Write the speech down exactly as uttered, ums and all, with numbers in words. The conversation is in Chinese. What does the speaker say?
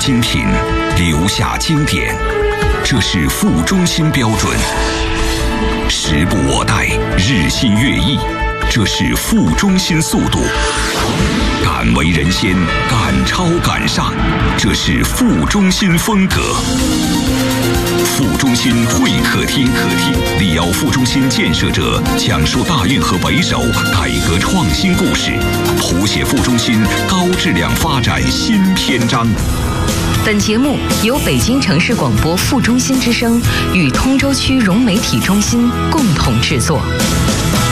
精品，留下经典，这是副中心标准。时不我待，日新月异，这是副中心速度。敢为人先，敢超敢上，这是副中心风格。副中心会客厅，客厅李敖副中心建设者讲述大运河为首改革创新故事，谱写副中心高质量发展新篇章。 本节目由北京城市广播副中心之声与通州区融媒体中心共同制作。